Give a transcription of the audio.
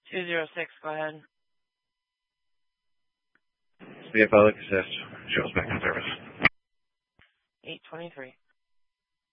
206, go ahead. CFL Assist. Shows back in service. 823.